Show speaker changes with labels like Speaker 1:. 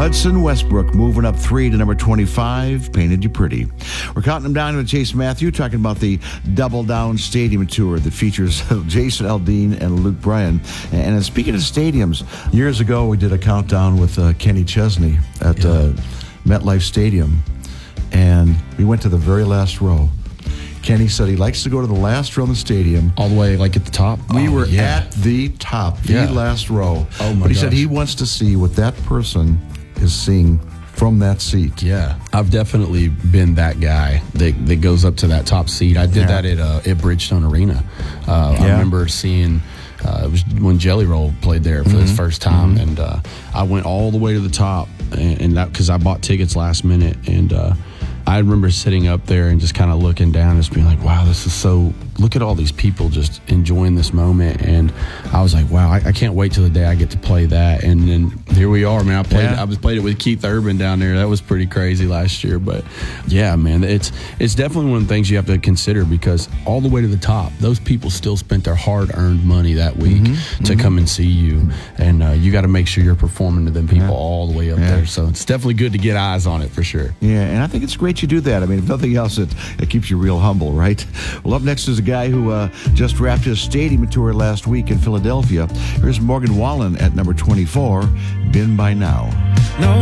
Speaker 1: Hudson Westbrook moving up 3 to number 25, Painted You Pretty. We're counting them down with Chase Matthew, talking about the Double Down Stadium Tour that features Jason Aldean and Luke Bryan. And speaking of stadiums, years ago we did a countdown with Kenny Chesney at MetLife Stadium, and we went to the very last row. Kenny said he likes to go to the last row in the stadium.
Speaker 2: All the way, like, at the top?
Speaker 1: We were at the top, the last row.
Speaker 2: Oh, my
Speaker 1: But he
Speaker 2: gosh.
Speaker 1: said he wants to see what that person is seeing from that seat.
Speaker 2: Yeah. I've definitely been that guy that goes up to that top seat. I did that at Bridgestone Arena. I remember seeing... it was when Jelly Roll played there for his first time, and I went all the way to the top, and that because I bought tickets last minute, and I remember sitting up there and just kind of looking down and just being like, wow, this is so, look at all these people just enjoying this moment. And I was like, wow, I can't wait till the day I get to play that. And then here we are, man. I played it with Keith Urban down there. That was pretty crazy last year. But yeah, man, it's definitely one of the things you have to consider, because all the way to the top, those people still spent their hard-earned money that week to come and see you. And you got to make sure you're performing to them people all the way up there. So it's definitely good to get eyes on it for sure.
Speaker 1: Yeah, and I think it's great you do that. I mean, if nothing else, it keeps you real humble, right? Well, up next is a guy who just wrapped his stadium tour last week in Philadelphia. Here's Morgan Wallen at number 24, Been By Now.
Speaker 3: No